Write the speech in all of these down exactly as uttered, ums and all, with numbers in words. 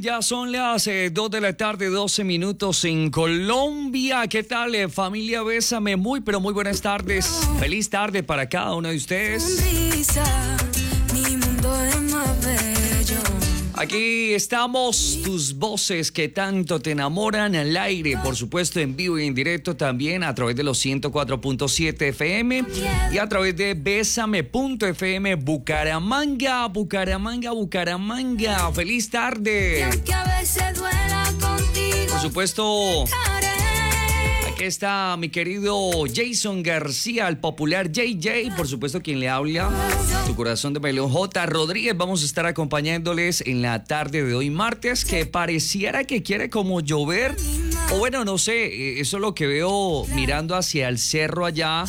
ya son las eh, dos de la tarde, doce minutos en Colombia. ¿Qué tal, eh, familia Bésame? Muy, pero muy buenas tardes. Feliz tarde para cada uno de ustedes. Sonrisa, mi mundo es más bello. Aquí estamos, tus voces que tanto te enamoran al aire, por supuesto en vivo y en directo también a través de los ciento cuatro punto siete F M y a través de bésame punto F M Bucaramanga, Bucaramanga, Bucaramanga. ¡Feliz tarde! Y aunque a veces duela contigo, Por supuesto, estaré. aquí está mi querido Jason García, el popular J J, por supuesto quien le habla, tu corazón de melón J. Rodríguez. Vamos a estar acompañándoles en la tarde de hoy martes, que pareciera que quiere como llover, o bueno, no sé, eso es lo que veo mirando hacia el cerro allá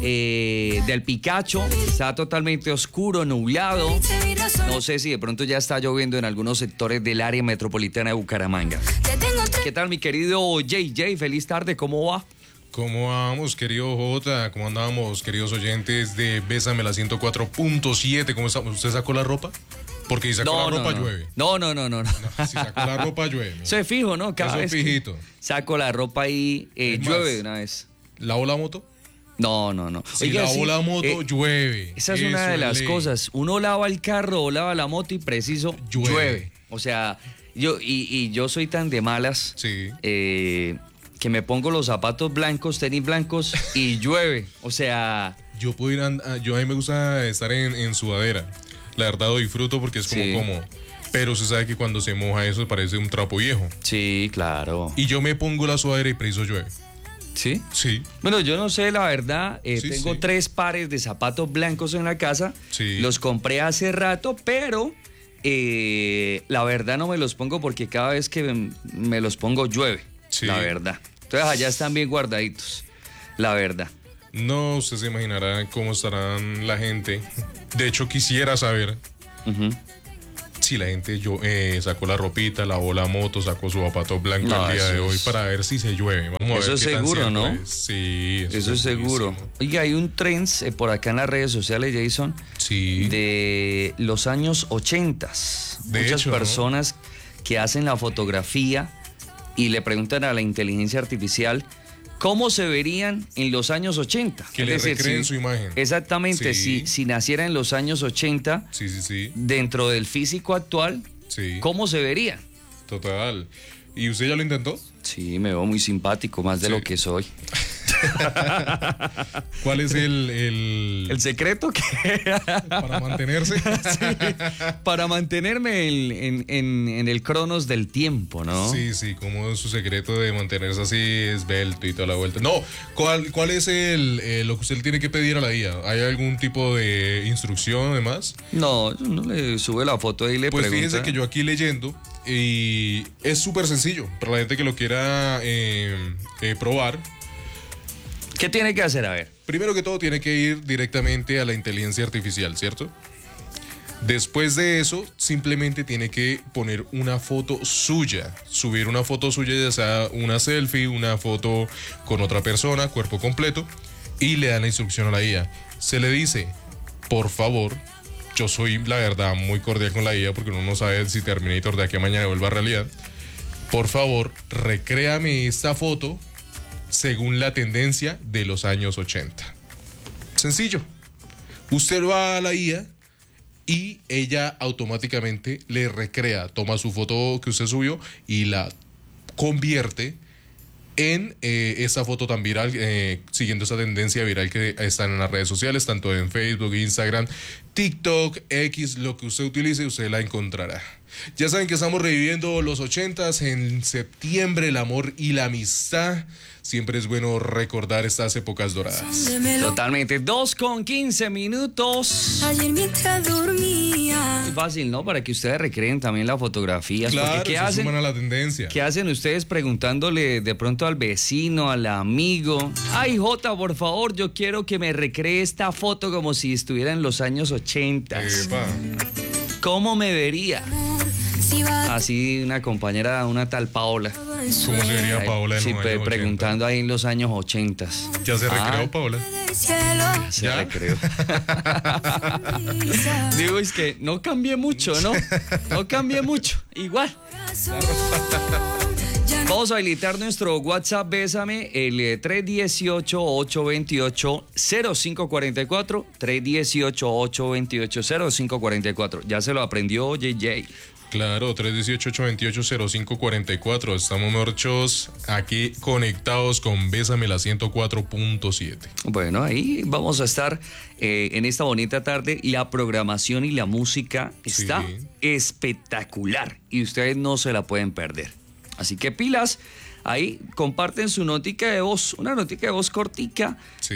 eh, del Picacho. Está totalmente oscuro, nublado. No sé si de pronto ya está lloviendo en algunos sectores del área metropolitana de Bucaramanga. Te tengo tres. ¿Qué tal, mi querido J J? Feliz tarde, ¿cómo va? ¿Cómo vamos, querido Jota? ¿Cómo andamos, queridos oyentes de Bésame la ciento cuatro punto siete? ¿Cómo estamos? ¿Usted sacó la ropa? Porque si sacó No, la no, ropa, no. llueve. No, no, no, no, no. No, si sacó la ropa, llueve. Eso es fijo, ¿no? Cada Eso vez es que fijito. saco la ropa ahí, eh, Es más, llueve de una vez. ¿Lavó la moto? No, no, no. Si Oiga, lavó sí, la moto, eh, llueve. esa es Eso una de las ley. cosas. Uno lava el carro o lava la moto y preciso llueve. Llueve. O sea, yo y, y yo soy tan de malas Sí. eh, que me pongo los zapatos blancos, tenis blancos y llueve. O sea, Yo puedo ir a, yo a mí me gusta estar en, en sudadera. La verdad lo disfruto porque es como Sí. cómodo. Pero se sabe que cuando se moja eso parece un trapo viejo. sí, claro. Y yo me pongo la sudadera y preciso llueve. ¿Sí? Sí. Bueno, yo no sé, la verdad, eh, Sí, tengo sí. tres pares de zapatos blancos en la casa, Sí. los compré hace rato, pero eh, la verdad no me los pongo porque cada vez que me, me los pongo llueve, Sí. la verdad. Entonces allá están bien guardaditos, la verdad. No, usted se imaginará cómo estarán la gente. De hecho, quisiera saber Ujú. si la gente yo, eh, sacó la ropita, lavó la moto, sacó su zapato blanco No, el día eso de hoy es- para ver si se llueve. Vamos a Eso ver es qué tan seguro, cierto ¿no? es. Sí, eso, Eso es seguro. segurísimo. Oiga, hay un trend eh, por acá en las redes sociales, Jason, Sí. de los años ochenta. De Muchas hecho, ¿no? personas que hacen la fotografía y le preguntan a la inteligencia artificial cómo se verían en los años ochenta. Que Es le decir, recreen si- su imagen. Exactamente, Sí. si, si naciera en los años ochenta, Sí, sí, sí. dentro del físico actual, Sí. ¿cómo se vería? Total. ¿Y usted ya lo intentó? Sí, me veo muy simpático, más de Sí. lo que soy. ¿Cuál es el, el, ¿El secreto que para mantenerse? para mantenerme en, en- en- en el cronos del tiempo, ¿no? Sí, sí, como es su secreto de mantenerse así esbelto y toda la vuelta. No, ¿cuál, cuál es el, eh, lo que usted tiene que pedir a la I A? ¿Hay algún tipo de instrucción además? No, no le sube la foto y le Pues pregunta. fíjese que yo aquí leyendo y es súper sencillo para la gente que lo quiera eh, eh, probar. ¿Qué tiene que hacer? A ver. Primero que todo tiene que ir directamente a la inteligencia artificial, ¿cierto? Después de eso, simplemente tiene que poner una foto suya, subir una foto suya, ya sea una selfie, una foto con otra persona, cuerpo completo, y le dan la instrucción a la I A. Se le dice, por favor, yo soy la verdad muy cordial con la I A porque uno no sabe si Terminator de aquí a mañana vuelva a realidad. Por favor, recréame esta foto según la tendencia de los años ochenta. Sencillo. Usted va a la I A y ella automáticamente le recrea, toma su foto que usted subió y la convierte en eh, esa foto tan viral, eh, siguiendo esa tendencia viral que están en las redes sociales, tanto en Facebook, Instagram, TikTok, X, lo que usted utilice, usted la encontrará. Ya saben que estamos reviviendo los ochentas, en septiembre el amor y la amistad. Siempre es bueno recordar estas épocas doradas. Démelo. Totalmente. Dos con quince minutos. Ayer mientras dormía. Muy fácil, ¿no? Para que ustedes recreen también las fotografías. Claro, porque ¿qué se hacen? suman a la tendencia. ¿Qué hacen ustedes preguntándole de pronto al vecino, al amigo? Ay, Jota, por favor, yo quiero que me recree esta foto como si estuviera en los años ochenta. Epa. ¿Cómo me vería? Si va Así una compañera, una tal Paola. todo en ¿Cómo se vería Ay, Paola en sí, los pre- años preguntando ahí en los años ochenta. ochenta? ¿Ya se recreó, Ah. Paola? del cielo. Se ¿Ya? recreó. Sonrisa. Digo, es que no cambié mucho, ¿no? No cambié mucho. Igual. Vamos a habilitar nuestro WhatsApp, Bésame, el eh, tres uno ocho, ocho dos ocho, cero cinco cuatro cuatro, tres uno ocho, ocho dos ocho, cero cinco cuatro cuatro. Ya se lo aprendió J J. Claro, tres uno ocho, ocho dos ocho, cero cinco cuatro cuatro. Estamos, morchos, aquí conectados con Bésame la ciento cuatro punto siete. Bueno, ahí vamos a estar eh, en esta bonita tarde. La programación y la música está Sí. espectacular y ustedes no se la pueden perder. Así que pilas, ahí comparten su notica de voz, una notica de voz cortica. Sí.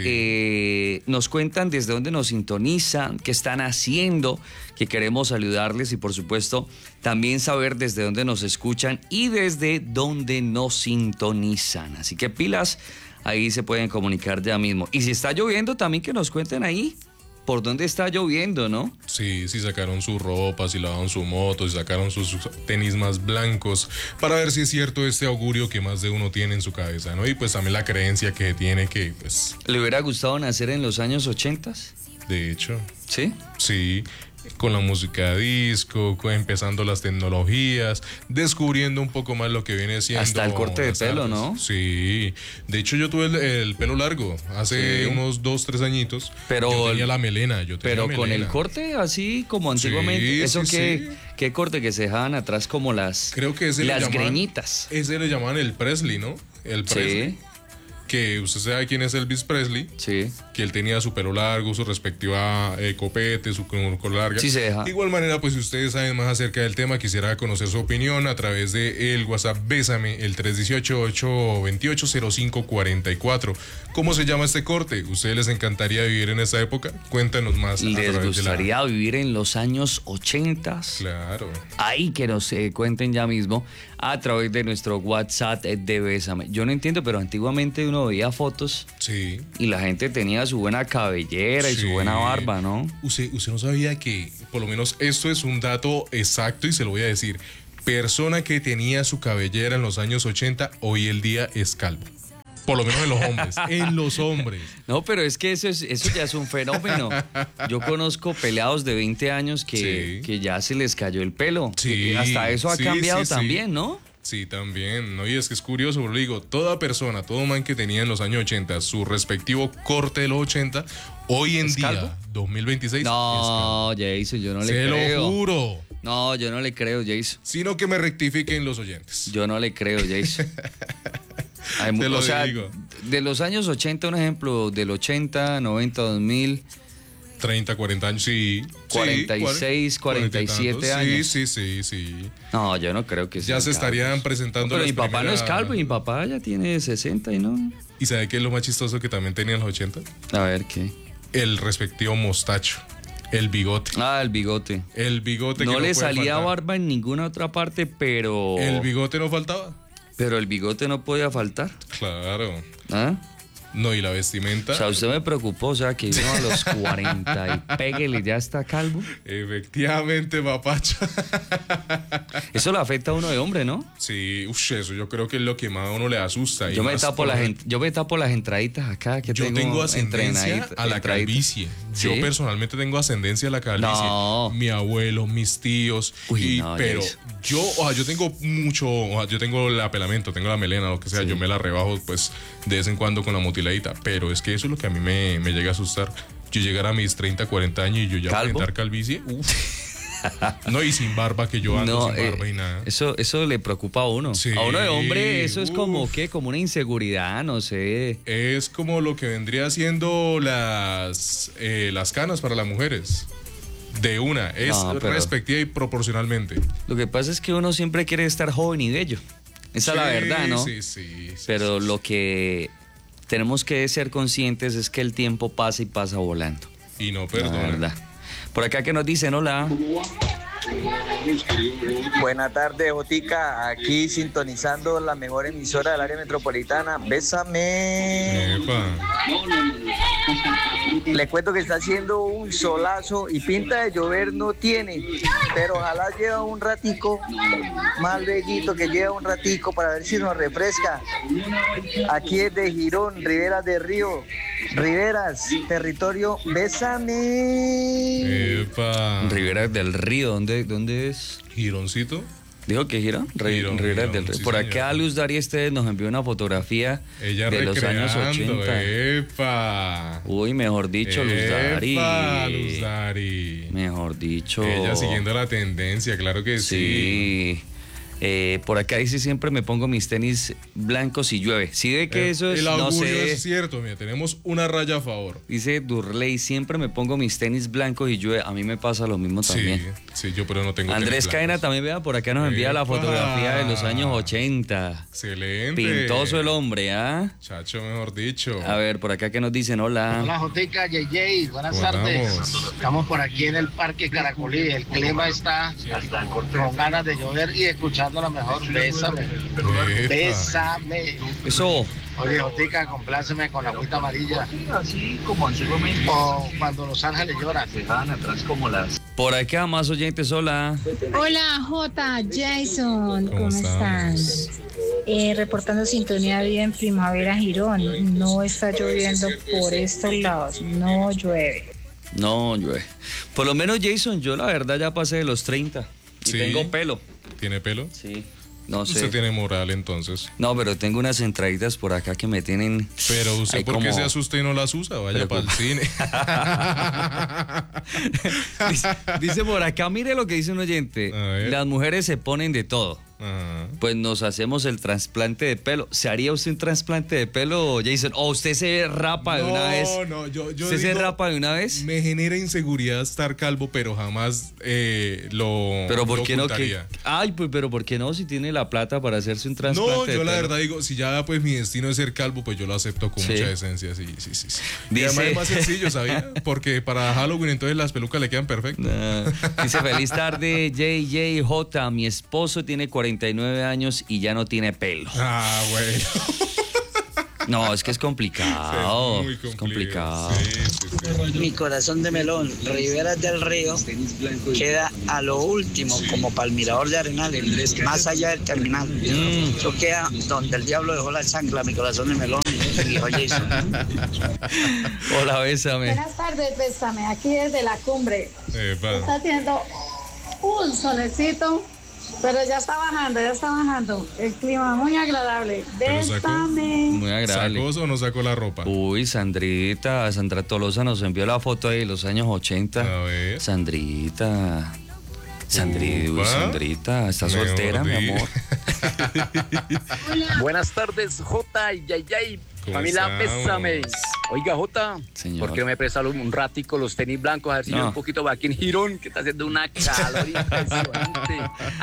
Eh, nos cuentan desde dónde nos sintonizan, qué están haciendo, que queremos saludarles y por supuesto también saber desde dónde nos escuchan y desde dónde nos sintonizan. Así que pilas, ahí se pueden comunicar ya mismo. Y si está lloviendo, también que nos cuenten ahí por dónde está lloviendo, ¿no? Sí, sí sacaron su ropa, si lavaron su moto, si sacaron sus tenis más blancos, para ver si es cierto este augurio que más de uno tiene en su cabeza, ¿no? Y pues también la creencia que tiene que, pues, ¿Le hubiera gustado nacer en los años ochentas? de hecho, ¿Sí? sí, con la música disco, con- empezando las tecnologías, descubriendo un poco más lo que viene siendo Hasta el corte de las pelo, artes. ¿no? Sí, de hecho yo tuve el, el pelo largo hace Sí. unos dos, tres añitos. Pero yo el- tenía la melena, yo tenía Pero con el melena. corte así como antiguamente, Sí, eso sí, que, sí. qué corte que se dejaban atrás como las, Creo que ese le las llamaban- greñitas. Ese le llamaban el Presley, ¿no? El Presley. Sí, Que usted sabe quién es Elvis Presley, sí. que él tenía su pelo largo, su respectiva eh, copete, su cola larga. Sí se deja. De igual manera, pues si ustedes saben más acerca del tema, quisiera conocer su opinión a través de el WhatsApp Bésame, el tres uno ocho, ocho dos ocho, cero cinco cuatro cuatro. ¿Cómo se llama este corte? ¿Ustedes les encantaría vivir en esa época? Cuéntanos más. a ¿Les través de la- gustaría vivir en los años ochentas? Claro. Ahí que nos eh, cuenten ya mismo a través de nuestro WhatsApp de Bésame. Yo no entiendo, pero antiguamente uno veía fotos Sí. y la gente tenía su buena cabellera y su Sí. buena barba, ¿no? Usted, usted no sabía que, por lo menos esto es un dato exacto y se lo voy a decir. Persona que tenía su cabellera en los años ochenta, hoy el día es calvo. Por lo menos en los hombres. En los hombres. No, pero es que eso, es, eso ya es un fenómeno. Yo conozco pelados de veinte años que, Sí. que ya se les cayó el pelo. Sí, Y hasta eso ha sí, cambiado sí, sí. también, ¿no? Sí, también. No, y es que es curioso, pero digo, toda persona, todo man que tenía en los años ochenta su respectivo corte de los ochenta, hoy en ¿Es día, calvo? dos mil veintiséis, es calvo. No, Jason, yo no le Se creo. lo juro. No, yo no le creo, Jason. Sino que me rectifiquen los oyentes. Yo no le creo, Jason. Hay mu- Te lo o sea, digo. de los años ochenta, un ejemplo, del ochenta, noventa, dos mil, treinta, cuarenta años, sí. cuarenta y seis, sí, cuarenta y siete tantos. años. Sí, sí, sí, sí. no, yo no creo que Ya sean se estarían calvos. presentando No, pero las mi papá no es primeras- calvo y mi papá ya tiene sesenta y no. ¿Y sabe qué es lo más chistoso que también tenía en los ochenta? A ver qué. El respectivo mostacho, el bigote. Ah, el bigote. El bigote que No le puede salía faltar. barba en ninguna otra parte, pero. El bigote no faltaba. Pero el bigote no podía faltar. Claro. ¿Ah? No, y la vestimenta. O sea, usted me preocupó, o sea, que uno a los cuarenta y péguele ya está calvo. Efectivamente, papacho. Eso le afecta a uno de hombre, ¿no? Sí, uff, eso yo creo que es lo que más a uno le asusta. y Yo me, más tapo por- las, en- yo me tapo las entraditas acá que Yo tengo, tengo ascendencia entrenadita- a la entraditas. calvicie. Yo ¿Sí? personalmente tengo ascendencia a la calvicie. No. Mi abuelo, mis tíos. Uy, y- no, pero Jason. yo, o sea, yo tengo mucho, o sea, yo tengo el apelamento, tengo la melena, lo que sea. Sí. Yo me la rebajo, pues, de vez en cuando con la mutiladita. Pero es que eso es lo que a mí me, me llega a asustar. Yo llegar a mis treinta, cuarenta años y yo ya ¿Calvo? enfrentar calvicie. Uf. No, y sin barba, que yo ando No, sin barba eh, y nada. eso, eso le preocupa a uno. Sí, A uno de hombre, eso es como uf. que, como una inseguridad, no sé. Es como lo que vendría siendo las, eh, las canas para las mujeres. De una, es No, pero- respectiva y proporcionalmente. Lo que pasa es que uno siempre quiere estar joven y bello. Esa es la Sí, verdad, ¿no? Sí, sí. sí, Pero sí, lo sí. que tenemos que ser conscientes es que el tiempo pasa y pasa volando. Y no La perdona. verdad. Por acá que nos dicen, hola. Buenas tardes, Jotica. Aquí sintonizando la mejor emisora del área metropolitana. Bésame. Epa. Le cuento que está haciendo un solazo y pinta de llover no tiene, pero ojalá lleva un ratico, más lueguito que lleva un ratico para ver si nos refresca. Aquí es de Girón, Riberas de Río, Riberas, territorio. Bésame. Epa. Rivera del Río, ¿dónde, dónde es? Gironcito. ¿Dijo que gira? Re- Girón, Rivera girón, del Rey. sí, Por señor. acá Luz Daría Esteves nos envió una fotografía Ella de los años recreando, ochenta. ¡Epa! Uy, mejor dicho, Luz Dari. ¡Epa, Luz Dari! Mejor dicho. Ella siguiendo la tendencia, claro que sí. Sí. Eh, por acá dice siempre me pongo mis tenis blancos y llueve. Sí, de que Eh, eso es, el no augurio sé. es cierto, mira, tenemos una raya a favor. Dice Durley, siempre me pongo mis tenis blancos y llueve. A mí me pasa lo mismo también. Sí, sí, yo pero no tengo Andrés tenis Caena blancos. también, vea, por acá nos envía la ¡Epa! fotografía de los años ochenta. Excelente. Pintoso el hombre, ¿ah? Chacho, mejor dicho. A ver, por acá que nos dicen, hola. Hola Jotica, J J, buenas ¿Cómo tardes. andamos? Estamos por aquí en el Parque Caracolí. El clima está con ganas de llover y escuchando la mejor. Bésame, Epa. bésame. Eso. Oye Jotica, compláceme con la agüita amarilla. O cuando Los Ángeles lloran. Por acá más oyentes, hola. Hola J, Jason, ¿Cómo ¿cómo, están? estamos? Eh, reportando sintonía vida en Primavera Girón. No está lloviendo por estos lados, no llueve. No, llueve. Por lo menos Jason, yo la verdad ya pasé de los treinta. Y Sí. tengo pelo. ¿Tiene pelo? Sí. No sé. Usted tiene moral entonces. No, pero tengo unas entraditas por acá que me tienen. Pero usted, ahí ¿por qué como- se asusta y no las usa? Vaya Pero para el como- cine. dice, dice por acá, mire lo que dice un oyente. A ver. Las mujeres se ponen de todo. Ajá. Pues nos hacemos el trasplante de pelo. ¿Se haría usted un trasplante de pelo, Jason? ¿O usted se rapa de una vez? No, no, yo, yo ¿Usted se digo, rapa de una vez? me genera inseguridad estar calvo, pero jamás eh, lo Pero ¿por lo qué no? Que, ocultaría. ay, pues, pero ¿por qué no? Si tiene la plata para hacerse un trasplante No, de yo la pelo. verdad digo, si ya pues mi destino es ser calvo, pues yo lo acepto con Sí. mucha decencia, sí, sí, sí. sí. Y Dice- además es más sencillo, ¿sabía? Porque para Halloween entonces las pelucas le quedan perfectas. Ah, dice, feliz tarde, J J J. Mi esposo tiene cuarenta y nueve años y ya no tiene pelo. Ah, bueno. No, es que es complicado. muy Es complicado. Sí, sí, sí. Mi corazón de melón, Riberas del Río, queda a lo último, como para el mirador de Arenales, más allá del terminal. Eso queda donde el diablo dejó la chancla, mi corazón de melón, dijo Jason. Hola, bésame. Buenas tardes, Bésame, aquí desde la cumbre. Epa. Está haciendo un solecito, pero ya está bajando, ya está bajando. El clima muy agradable. Pero sacó- Bésame. Muy agradable. ¿Sacó o no sacó la ropa? Uy, Sandrita, Sandra Tolosa nos envió la foto ahí de los años ochenta. A ver. Sandrita. Sandrita, uy, Upa. Sandrita, ¿está Mejor soltera, mi di. amor? Buenas tardes, J y Yayay. ¿Cómo Familia, estamos? bésame. Oiga, J, Señor. ¿por qué no me presta un ratico los tenis blancos? A ver si No. yo un poquito aquí en Girón, que está haciendo una calor impresionante.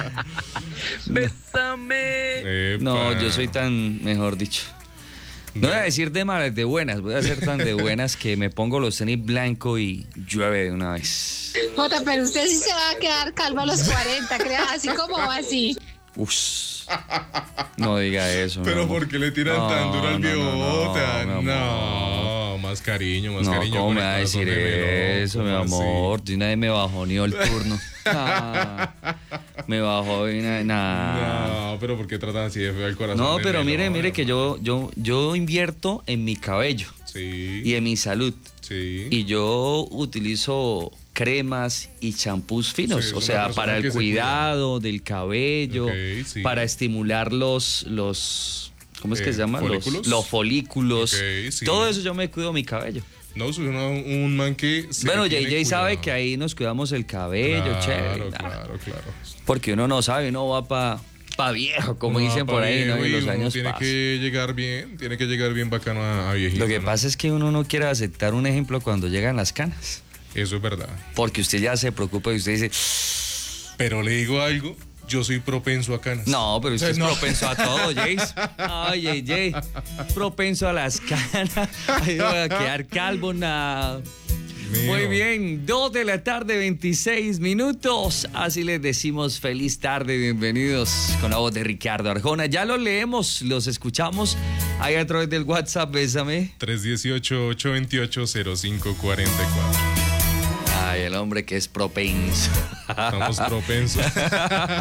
Bésame. Epa. No, yo soy tan, mejor dicho. No voy a decir de malas, de buenas, voy a ser tan de buenas que me pongo los tenis blancos y llueve de una vez. J, pero usted sí se va a quedar calvo a los cuarenta, crea, así como va así. Ush. No diga eso. mi Pero amor. ¿por qué le tiran No, tan duro al no, no, biogota? no, No, mi amor. más cariño, más No, cariño. ¿cómo con me el va a corazón decir de melón, eso, mi ¿cómo así? amor? De una vez me bajó ni el turno. Ah, me bajó de una nada. No, pero ¿por qué tratan así de feo el corazón? No, de pero mire, melón, mire que yo, yo, yo invierto en mi cabello Sí. y en mi salud. Sí. Y yo utilizo cremas y champús finos, Sí, es o una sea, persona para que el se cuidado del cabello, Ok, sí. para estimular los, los ¿cómo es que Eh, se llama? Los- ¿folículos? Los, folículos. Ok, sí. Todo eso yo me cuido mi cabello. No, soy una- un man que. se Bueno, le J tiene J sabe cuidado. que ahí nos cuidamos el cabello, Claro, chévere. claro, claro. Porque uno no sabe, uno va para pa viejo, como Uno dicen va por pa' ahí, ¿no? viejo Y los uno años tiene pasan. que llegar bien, tiene que llegar bien bacano a, a viejito. Lo que ¿no? pasa es que uno no quiere aceptar un ejemplo cuando llegan las canas. Eso es verdad. Porque usted ya se preocupa y usted dice, Pero le digo algo, yo soy propenso a canas. no, pero usted es No. propenso a todo, Jace. Ay, J J, propenso a las canas. Ay, voy a quedar calvo, nada. Mío. Muy bien, dos de la tarde, veintiséis minutos. Así les decimos feliz tarde, bienvenidos con la voz de Ricardo Arjona. Ya los leemos, los escuchamos ahí a través del WhatsApp, bésame. tres uno ocho, ocho dos ocho, cero cinco cuatro cuatro. Ay, el hombre que es propenso. Estamos propensos.